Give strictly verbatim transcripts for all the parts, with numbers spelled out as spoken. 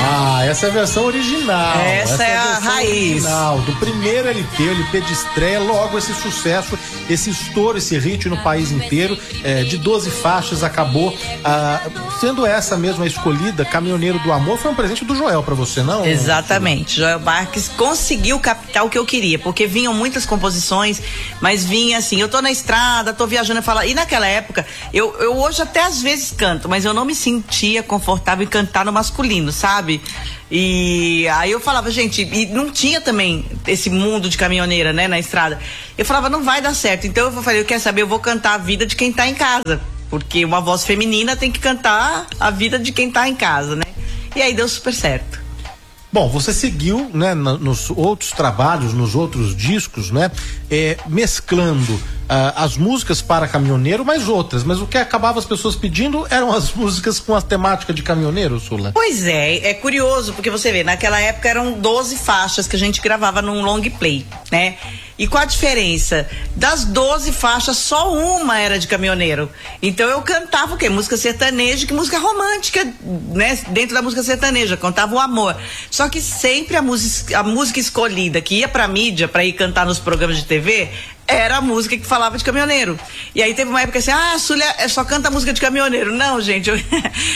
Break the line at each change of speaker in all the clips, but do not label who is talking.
Ah, essa é a versão original.
Essa, essa é a, a raiz.
Original, do primeiro L P, o L P de estreia, logo esse sucesso, esse estouro, esse hit no país inteiro, é, de doze faixas, acabou ah, sendo essa mesma escolhida, Caminhoneiro do Amor. Foi um presente do Joel pra você, não?
Exatamente. Joel Marques conseguiu captar o que eu queria, porque vinham muitas composições, mas vinha assim, eu tô na estrada, tô viajando e fala. E naquela época, eu, eu hoje até às vezes canto, mas eu não me sentia confortável em cantar no masculino, sabe? E aí eu falava, gente, e não tinha também esse mundo de caminhoneira, né, na estrada. Eu falava, não vai dar certo. Então eu falei, eu quero saber, eu vou cantar a vida de quem tá em casa, porque uma voz feminina tem que cantar a vida de quem tá em casa, né? E aí deu super certo.
Bom, você seguiu, né, nos outros trabalhos, nos outros discos, né, é, mesclando uh, as músicas para caminhoneiro, mas outras, mas o que acabava as pessoas pedindo eram as músicas com a temática de caminhoneiro, Sula?
Pois é, é curioso, porque você vê, naquela época eram doze faixas que a gente gravava num long play, né? E qual a diferença? Das doze faixas, só uma era de caminhoneiro. Então eu cantava o quê? Música sertaneja, que música romântica, né? Dentro da música sertaneja, cantava o amor. Só que sempre a música, a música escolhida que ia pra mídia, pra ir cantar nos programas de T V, era a música que falava de caminhoneiro. E aí teve uma época assim, ah, a Súlia só canta música de caminhoneiro. Não, gente, eu,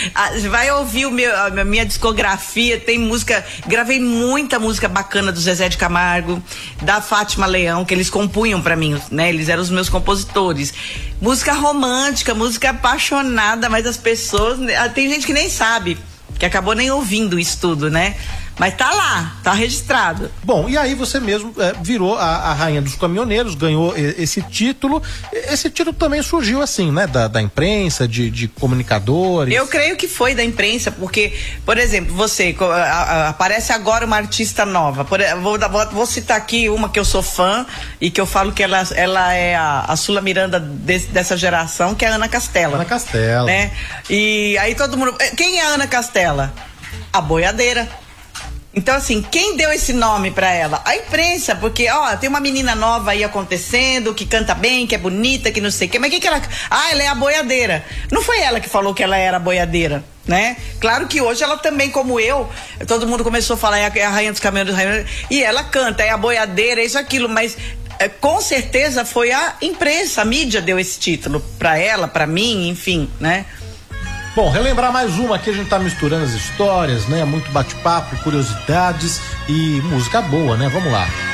vai ouvir o meu, a minha discografia, tem música, gravei muita música bacana do Zezé de Camargo, da Fátima Leão, que eles compunham pra mim, né? Eles eram os meus compositores. Música romântica, música apaixonada, mas as pessoas, tem gente que nem sabe, que acabou nem ouvindo isso tudo, né? Mas tá lá, tá registrado.
Bom, e aí você mesmo é, virou a, a rainha dos caminhoneiros, ganhou e, esse título. Esse título também surgiu assim, né? Da, da imprensa, de, de comunicadores.
Eu creio que foi da imprensa, porque, por exemplo, você, a, a, aparece agora uma artista nova. Por, vou, vou, vou citar aqui uma que eu sou fã e que eu falo que ela, ela é a, a Sula Miranda de, dessa geração, que é a Ana Castela.
Ana Castela.
Né? E aí todo mundo... Quem é a Ana Castela? A boiadeira. Então, assim, quem deu esse nome pra ela? A imprensa, porque, ó, tem uma menina nova aí acontecendo, que canta bem, que é bonita, que não sei o quê, mas quem que ela... Ah, ela é a boiadeira. Não foi ela que falou que ela era a boiadeira, né? Claro que hoje ela também, como eu, todo mundo começou a falar, é a, é a rainha dos caminhoneiros, e ela canta, é a boiadeira, é isso, aquilo, mas... É, com certeza foi a imprensa, a mídia deu esse título pra ela, pra mim, enfim, né?
Bom, relembrar mais uma aqui, a gente tá misturando as histórias, né? Muito bate-papo, curiosidades e música boa, né? Vamos lá.